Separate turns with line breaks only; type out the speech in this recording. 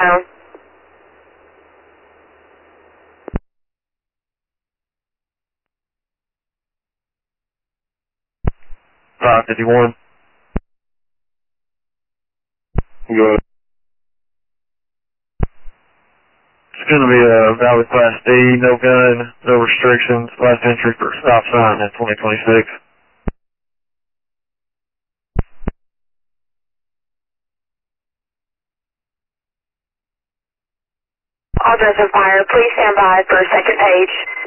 down.
551. Go ahead. It's going to be a valid Class D, no gun, no restrictions, last entry for stop sign at 2026.
All does fire. Please stand by for second page.